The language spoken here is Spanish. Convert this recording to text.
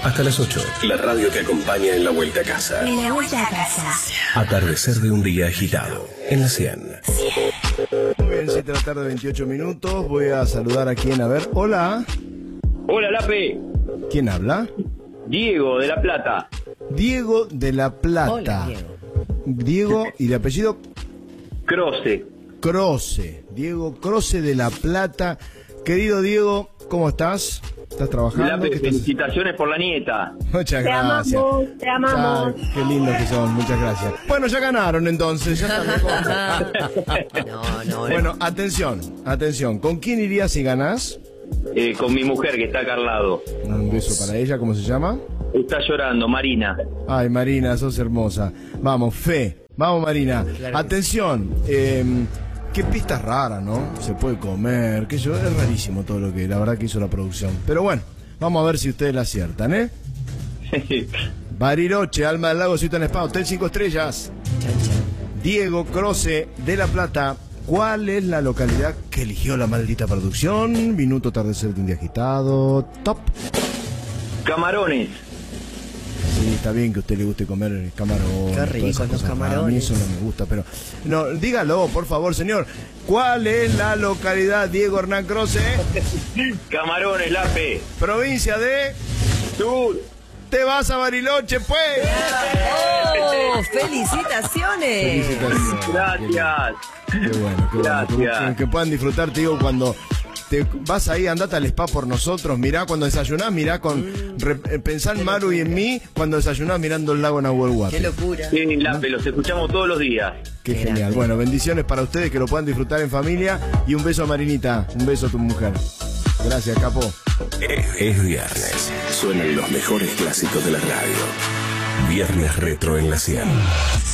hasta las 8. La radio que acompaña en la vuelta a casa. En la vuelta a casa. Atardecer de un día agitado. En la 100. Muy bien, 7 de la tarde, 28 minutos. Voy a saludar a quien, a ver. Hola. Hola, Lape. ¿Quién habla? Diego, de La Plata. Diego de La Plata. Hola, Diego. Diego, y de apellido Croce. Croce. Diego Croce de La Plata. Querido Diego, ¿cómo estás? ¿Estás trabajando? Lape, ¿Qué estás? felicitaciones por la nieta. Muchas gracias. Te amamos. Ay, qué lindos que son, muchas gracias. Bueno, ya ganaron entonces. Ya está. No. Bueno, atención. ¿Con quién irías si ganás? Con mi mujer que está acá al lado. Un beso para ella, ¿cómo se llama? Está llorando, Marina. Ay, Marina, sos hermosa. Vamos, Fe. Vamos, Marina. Claro. Atención. Qué pistas raras, ¿no? Se puede comer, qué sé yo. Es rarísimo todo lo que, la verdad, que hizo la producción. Pero bueno, vamos a ver si ustedes la aciertan, ¿eh? Bariloche, Alma del Lago, Ciudad en Spa, Hotel 5 estrellas. Diego Croce de La Plata. ¿Cuál es la localidad que eligió la maldita producción? Minuto atardecer de un día agitado. Top. Camarones. Sí, está bien que a usted le guste comer camarón. Qué rico, todas esas los cosas. camarones. A mí eso no me gusta, pero... No, dígalo, por favor, señor. ¿Cuál es la localidad, Diego Hernán Croce? Camarones, Lape. Provincia de... Sur. Te vas a Bariloche, pues. ¡Oh! ¡Felicitaciones! Felicitaciones. Gracias. Qué bueno, qué bueno. Gracias. Que puedan disfrutar, te digo, cuando... Te vas ahí, andate al spa por nosotros, mirá cuando desayunás, mirá pensá en Maru y en mí, cuando desayunás mirando el lago Nahuel Huapi. ¡Qué locura! Sí, Lape, los escuchamos todos los días. Qué Qué genial. grande. Bueno, bendiciones para ustedes, que lo puedan disfrutar en familia, y un beso a Marinita, un beso a tu mujer. Gracias, capo. Es viernes. Suenan los mejores clásicos de la radio. Viernes retro en la 100.